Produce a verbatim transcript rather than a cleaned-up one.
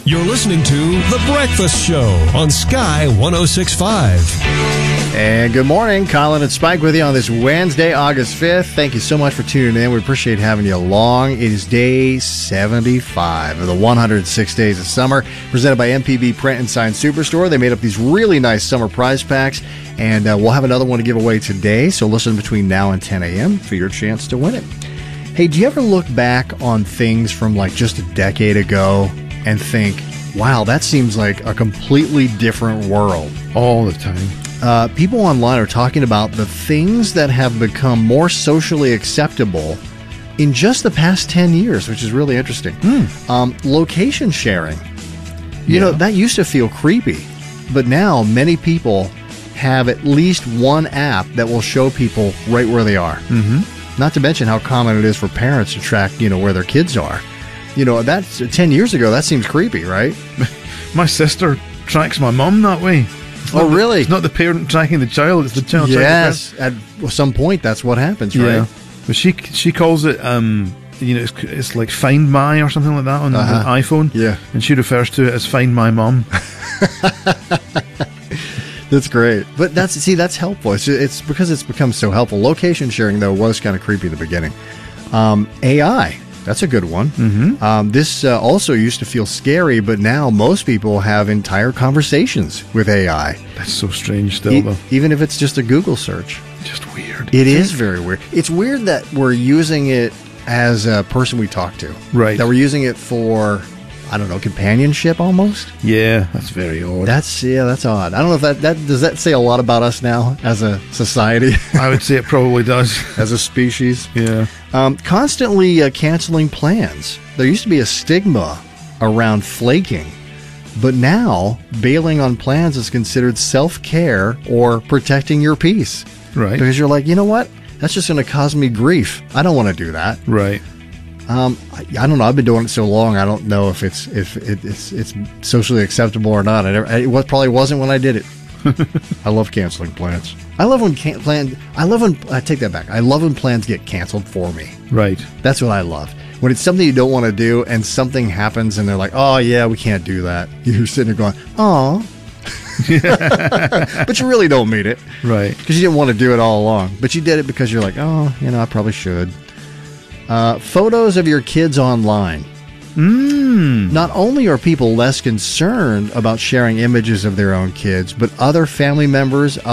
You're listening to The Breakfast Show on Sky one oh six point five. And good morning. Colin and Spike with you on this Wednesday, August fifth. Thank you so much for tuning in. We appreciate having you along. It is day seventy-five of the one hundred six Days of Summer, presented by M P B Print and Sign Superstore. They made up these really nice summer prize packs, and uh, we'll have another one to give away today, so listen between now and ten a.m. for your chance to win it. Hey, do you ever look back on things from like just a decade ago and think, wow, that seems like a completely different world? All the time. Uh, people online are talking about the things that have become more socially acceptable in just the past ten years, which is really interesting. Mm. Um, location sharing. You Yeah. know, that used to feel creepy, but now many people have at least one app that will show people right where they are. Mm-hmm. Not to mention how common it is for parents to track, you know, where their kids are. You know, that's ten years ago, that seems creepy, right? My sister tracks my mum that way. It's Oh, not the- really? it's not the parent tracking the child, it's the child Yes, at some point, that's what happens, tracking the right? parent. Yeah. But she she calls it, um, you know, it's, it's like Find My or something like that on Uh-huh. the iPhone. Yeah. And she refers to it as Find My Mum. That's great. But that's, see, that's helpful. It's, it's because it's become so helpful. Location sharing, though, was kind of creepy in the beginning. Um, A I, that's a good one. Mm-hmm. Um, this uh, also used to feel scary, but now most people have entire conversations with A I. That's so strange still, E- though. even if it's just a Google search. Just weird. It is very weird. It's weird that we're using it as a person we talk to. Right. That we're using it for, I don't know, companionship almost. Yeah, that's very odd. That's, yeah, that's odd. I don't know if that, that, does that say a lot about us now as a society? I would say it probably does. As a species. Yeah. Um, constantly uh, canceling plans. There used to be a stigma around flaking, but now bailing on plans is considered self-care or protecting your peace. Right. Because you're like, you know what? That's just going to cause me grief. I don't want to do that. Right. Um, I, I don't know. I've been doing it so long. I don't know if it's if it, it's it's socially acceptable or not. I never, it was, probably wasn't when I did it. I love canceling plans. I love when can plan. I love when I take that back. I love when plans get canceled for me. Right. That's what I love. When it's something you don't want to do and something happens and they're like, "Oh yeah, we can't do that." You're sitting there going, "Oh," but you really don't mean it, Right. because you didn't want to do it all along. But you did it because you're like, "Oh, you know, I probably should." Uh, photos of your kids online. Mm. Not only are people less concerned about sharing images of their own kids, but other family members